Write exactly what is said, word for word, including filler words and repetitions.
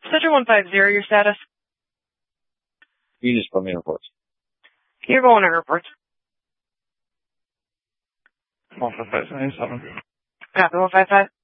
Cedar one five zero, your status? You just put me in reports. You're going to reports. one five five seven. Copy one five five.